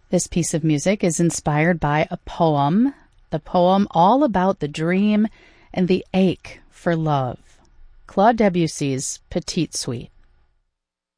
This piece of music is inspired by a poem, the poem all about the dream and the ache for love, Claude Debussy's Petite Suite.